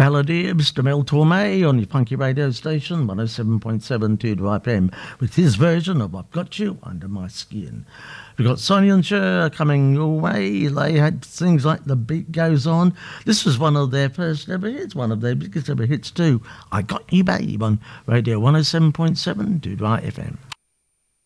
Balladeer, Mr. Mel Torme on your funky radio station, 107.7 Tudor FM, with his version of I've Got You Under My Skin. We've got Sonny and Cher coming your way. They had things like The Beat Goes On. This was one of their first ever hits, one of their biggest ever hits too. I Got You Babe on Radio 107.7 Tudor FM.